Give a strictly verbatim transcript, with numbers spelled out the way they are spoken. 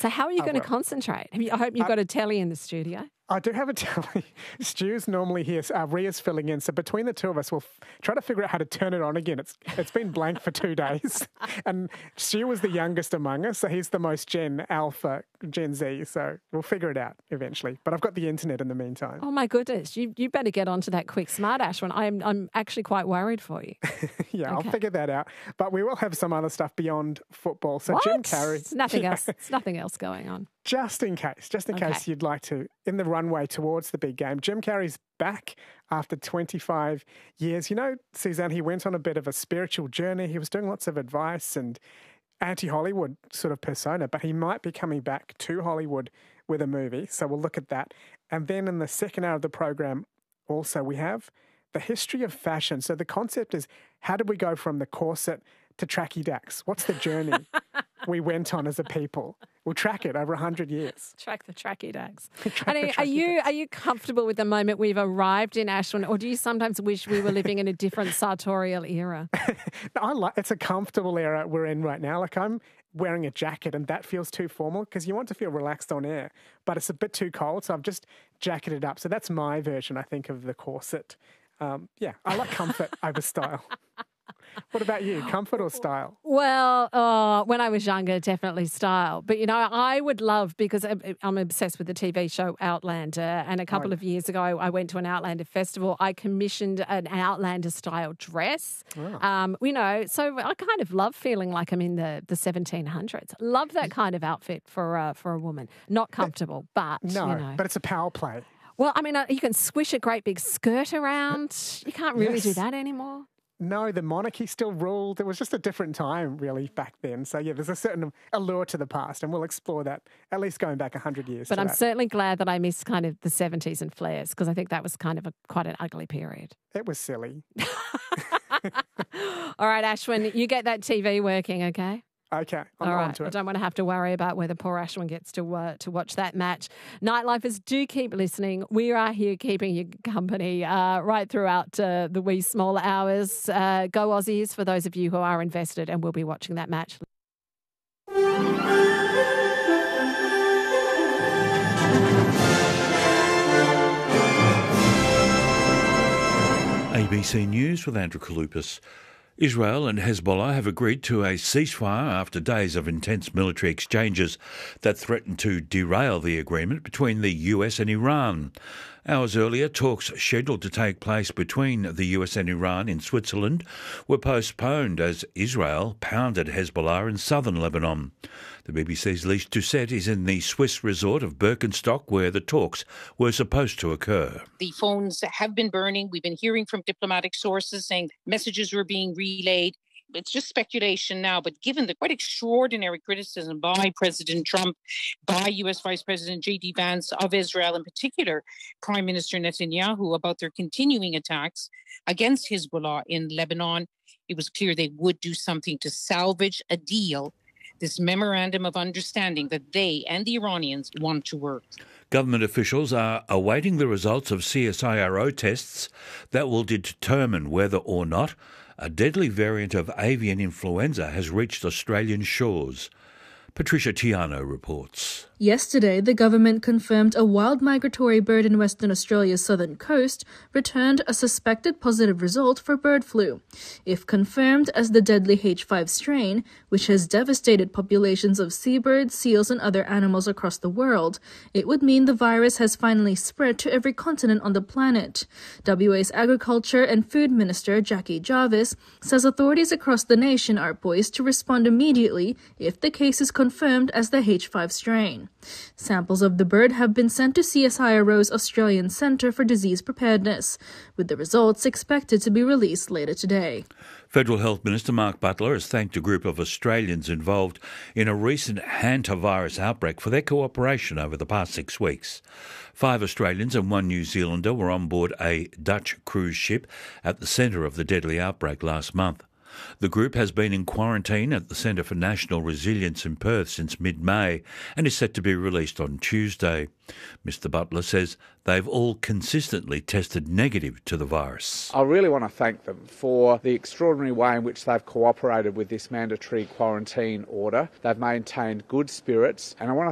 So how are you Oh, going to well. concentrate? Have you, I hope you've Uh, got a telly in the studio. I do have a telly. Stu's normally here. Uh, Ria's filling in. So between the two of us, we'll f- try to figure out how to turn it on again. It's It's been blank for two days. And Stu was the youngest among us, so he's the most Gen Alpha, Gen Z. So we'll figure it out eventually. But I've got the internet in the meantime. Oh, my goodness. You you better get onto that quick smart, Ashwin. I'm, I'm actually quite worried for you. yeah, Okay. I'll figure that out. But we will have some other stuff beyond football. So What? Jim Carrey. There's nothing Yeah. else. There's nothing else going on. Just in case, just in Okay. case you'd like to, in the runway towards the big game, Jim Carrey's back after twenty-five years. You know, Suzanne, he went on a bit of a spiritual journey. He was doing lots of advice and anti-Hollywood sort of persona, but he might be coming back to Hollywood with a movie. So we'll look at that. And then in the second hour of the program, also we have the history of fashion. So the concept is, how did we go from the corset to tracky dacks? What's the journey we went on as a people? We'll track it over one hundred years. Track the tracky dags. Track And the are, are tracky you are you comfortable with the moment we've arrived in, Ashwin, or do you sometimes wish we were living in a different sartorial era? No, I like, it's a comfortable era we're in right now. Like, I'm wearing a jacket and that feels too formal because you want to feel relaxed on air, but it's a bit too cold. So I've just jacketed up. So that's my version, I think, of the corset. Um, yeah, I like comfort over style. What about you? Comfort or style? Well, uh, when I was younger, definitely style. But, you know, I would love, because I'm I'm obsessed with the T V show Outlander, and a couple Oh. of years ago I went to an Outlander festival. I commissioned an Outlander-style dress. Oh. Um, you know, so I kind of love feeling like I'm in the, the seventeen hundreds. Love that kind of outfit for, uh, for a woman. Not comfortable, but, No, you know. but it's a power play. Well, I mean, uh, you can squish a great big skirt around. You can't really do Yes. that anymore. No, the monarchy still ruled. It was just a different time, really, back then. So, yeah, there's a certain allure to the past, and we'll explore that, at least going back one hundred years. But to I'm that. certainly glad that I missed kind of the seventies and flares, because I think that was kind of a quite an ugly period. It was silly. All right, Ashwin, you get that T V working, okay? Okay, I'm All on right. to I it. don't want to have to worry about whether poor Ashwin gets to uh, to watch that match. Nightlifers, do keep listening. We are here keeping you company uh, right throughout uh, the wee small hours. Uh, go Aussies for those of you who are invested, and we'll be watching that match. A B C News with Andrew Kaloupas. Israel and Hezbollah have agreed to a ceasefire after days of intense military exchanges that threatened to derail the agreement between the U S and Iran. Hours earlier, talks scheduled to take place between the U S and Iran in Switzerland were postponed as Israel pounded Hezbollah in southern Lebanon. The B B C's Lise Doucette is in the Swiss resort of Birkenstock, where the talks were supposed to occur. The phones have been burning. We've been hearing from diplomatic sources saying messages were being relayed. It's just speculation now, but given the quite extraordinary criticism by President Trump, by U S Vice President J D Vance of Israel, in particular Prime Minister Netanyahu, about their continuing attacks against Hezbollah in Lebanon, it was clear they would do something to salvage a deal, this memorandum of understanding that they and the Iranians want to work. Government officials are awaiting the results of C S I R O tests that will determine whether or not a deadly variant of avian influenza has reached Australian shores. Patricia Tiano reports. Yesterday, the government confirmed a wild migratory bird in Western Australia's southern coast returned a suspected positive result for bird flu. If confirmed as the deadly H five strain, which has devastated populations of seabirds, seals, and other animals across the world, it would mean the virus has finally spread to every continent on the planet. W A's Agriculture and Food Minister Jackie Jarvis says authorities across the nation are poised to respond immediately if the case is confirmed as the H five strain. Samples of the bird have been sent to C S I R O's Australian Centre for Disease Preparedness, with the results expected to be released later today. Federal Health Minister Mark Butler has thanked a group of Australians involved in a recent hantavirus outbreak for their cooperation over the past six weeks. Five Australians and one New Zealander were on board a Dutch cruise ship at the centre of the deadly outbreak last month. The group has been in quarantine at the Centre for National Resilience in Perth since mid-May and is set to be released on Tuesday. Mister Butler says they've all consistently tested negative to the virus. I really want to thank them for the extraordinary way in which they've cooperated with this mandatory quarantine order. They've maintained good spirits, and I want to